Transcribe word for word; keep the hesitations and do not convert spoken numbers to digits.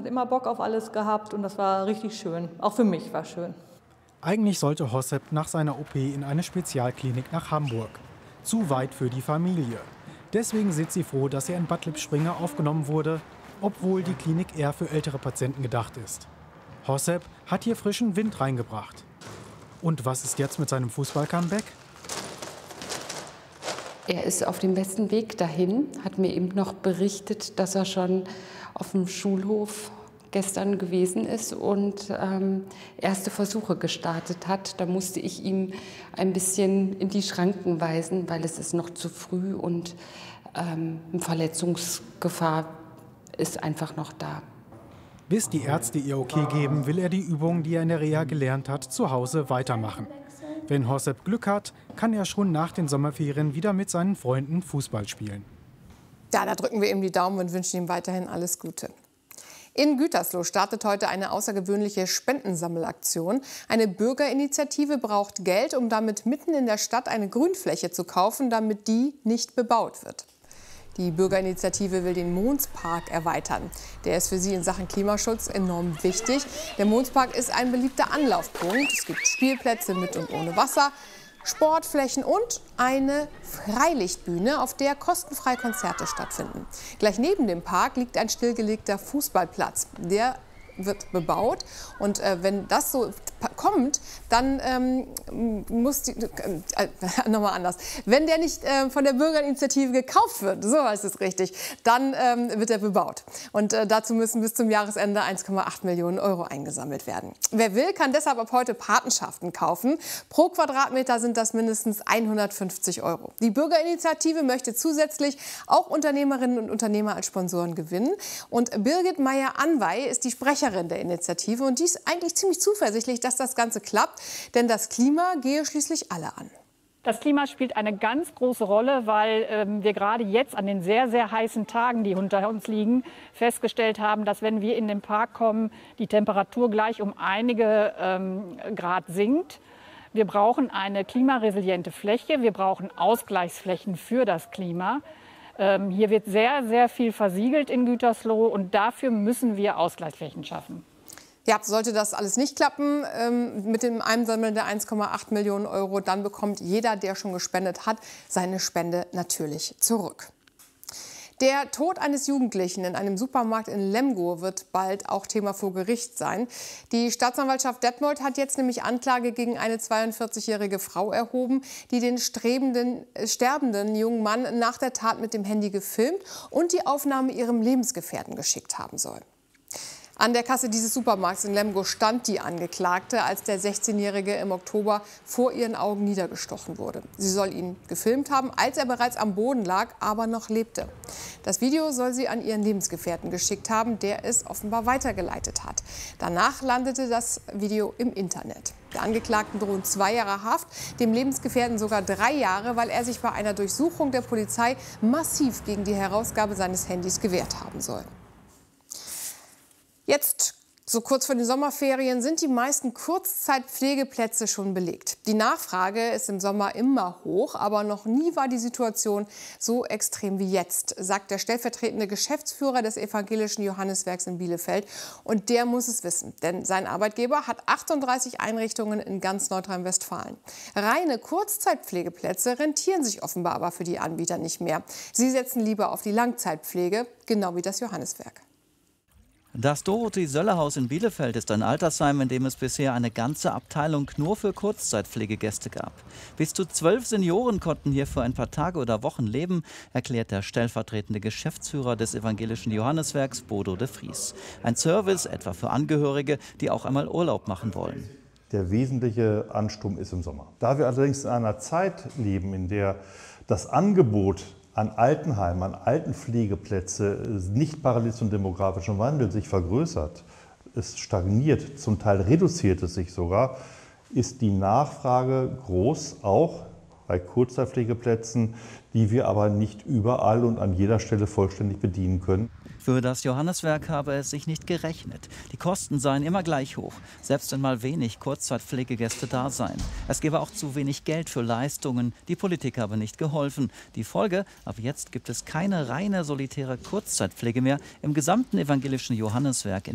hat immer Bock auf alles gehabt und das war richtig schön. Auch für mich war es schön. Eigentlich sollte Hossep nach seiner O P in eine Spezialklinik nach Hamburg. Zu weit für die Familie. Deswegen sind sie froh, dass er in Bad Lippspringe aufgenommen wurde, obwohl die Klinik eher für ältere Patienten gedacht ist. Hossep hat hier frischen Wind reingebracht. Und was ist jetzt mit seinem Fußball-Comeback? Er ist auf dem besten Weg dahin, hat mir eben noch berichtet, dass er schon auf dem Schulhof gestern gewesen ist und ähm, erste Versuche gestartet hat. Da musste ich ihm ein bisschen in die Schranken weisen, weil es ist noch zu früh und ähm, eine Verletzungsgefahr ist einfach noch da. Bis die Ärzte ihr Okay geben, will er die Übungen, die er in der Reha gelernt hat, zu Hause weitermachen. Wenn Hossep Glück hat, kann er schon nach den Sommerferien wieder mit seinen Freunden Fußball spielen. Ja, da drücken wir ihm die Daumen und wünschen ihm weiterhin alles Gute. In Gütersloh startet heute eine außergewöhnliche Spendensammelaktion. Eine Bürgerinitiative braucht Geld, um damit mitten in der Stadt eine Grünfläche zu kaufen, damit die nicht bebaut wird. Die Bürgerinitiative will den Monspark erweitern. Der ist für sie in Sachen Klimaschutz enorm wichtig. Der Monspark ist ein beliebter Anlaufpunkt. Es gibt Spielplätze mit und ohne Wasser, Sportflächen und eine Freilichtbühne, auf der kostenfrei Konzerte stattfinden. Gleich neben dem Park liegt ein stillgelegter Fußballplatz. Der wird bebaut und äh, wenn das so kommt, dann ähm, muss die, äh, nochmal anders, wenn der nicht äh, von der Bürgerinitiative gekauft wird, so heißt es richtig, dann ähm, wird er bebaut. Und äh, dazu müssen bis zum Jahresende eins Komma acht Millionen Euro eingesammelt werden. Wer will, kann deshalb ab heute Patenschaften kaufen. Pro Quadratmeter sind das mindestens hundertfünfzig Euro. Die Bürgerinitiative möchte zusätzlich auch Unternehmerinnen und Unternehmer als Sponsoren gewinnen. Und Birgit Meyer-Anwey ist die Sprecherin der Initiative und die ist eigentlich ziemlich zuversichtlich, dass das Ganze klappt, denn das Klima gehe schließlich alle an. Das Klima spielt eine ganz große Rolle, weil ähm, wir gerade jetzt an den sehr, sehr heißen Tagen, die hinter uns liegen, festgestellt haben, dass wenn wir in den Park kommen, die Temperatur gleich um einige ähm, Grad sinkt. Wir brauchen eine klimaresiliente Fläche, wir brauchen Ausgleichsflächen für das Klima. Ähm, hier wird sehr, sehr viel versiegelt in Gütersloh und dafür müssen wir Ausgleichsflächen schaffen. Ja, sollte das alles nicht klappen ähm, mit dem Einsammeln der eins Komma acht Millionen Euro, dann bekommt jeder, der schon gespendet hat, seine Spende natürlich zurück. Der Tod eines Jugendlichen in einem Supermarkt in Lemgo wird bald auch Thema vor Gericht sein. Die Staatsanwaltschaft Detmold hat jetzt nämlich Anklage gegen eine zweiundvierzigjährige Frau erhoben, die den strebenden, äh, sterbenden jungen Mann nach der Tat mit dem Handy gefilmt und die Aufnahme ihrem Lebensgefährten geschickt haben soll. An der Kasse dieses Supermarkts in Lemgo stand die Angeklagte, als der sechzehnjährige im Oktober vor ihren Augen niedergestochen wurde. Sie soll ihn gefilmt haben, als er bereits am Boden lag, aber noch lebte. Das Video soll sie an ihren Lebensgefährten geschickt haben, der es offenbar weitergeleitet hat. Danach landete das Video im Internet. Der Angeklagten drohen zwei Jahre Haft, dem Lebensgefährten sogar drei Jahre, weil er sich bei einer Durchsuchung der Polizei massiv gegen die Herausgabe seines Handys gewehrt haben soll. Jetzt, so kurz vor den Sommerferien, sind die meisten Kurzzeitpflegeplätze schon belegt. Die Nachfrage ist im Sommer immer hoch, aber noch nie war die Situation so extrem wie jetzt, sagt der stellvertretende Geschäftsführer des Evangelischen Johanneswerks in Bielefeld. Und der muss es wissen, denn sein Arbeitgeber hat achtunddreißig Einrichtungen in ganz Nordrhein-Westfalen. Reine Kurzzeitpflegeplätze rentieren sich offenbar aber für die Anbieter nicht mehr. Sie setzen lieber auf die Langzeitpflege, genau wie das Johanneswerk. Das Dorothee-Söller-Haus in Bielefeld ist ein Altersheim, in dem es bisher eine ganze Abteilung nur für Kurzzeitpflegegäste gab. Bis zu zwölf Senioren konnten hier für ein paar Tage oder Wochen leben, erklärt der stellvertretende Geschäftsführer des Evangelischen Johanneswerks, Bodo de Vries. Ein Service etwa für Angehörige, die auch einmal Urlaub machen wollen. Der wesentliche Ansturm ist im Sommer. Da wir allerdings in einer Zeit leben, in der das Angebot an Altenheimen, an Altenpflegeplätze nicht parallel zum demografischen Wandel sich vergrößert, es stagniert, zum Teil reduziert es sich sogar, ist die Nachfrage groß, auch bei Kurzzeitpflegeplätzen, die wir aber nicht überall und an jeder Stelle vollständig bedienen können. Für das Johanneswerk habe es sich nicht gerechnet. Die Kosten seien immer gleich hoch, selbst wenn mal wenig Kurzzeitpflegegäste da seien. Es gebe auch zu wenig Geld für Leistungen, die Politik habe nicht geholfen. Die Folge, ab jetzt gibt es keine reine solitäre Kurzzeitpflege mehr im gesamten Evangelischen Johanneswerk in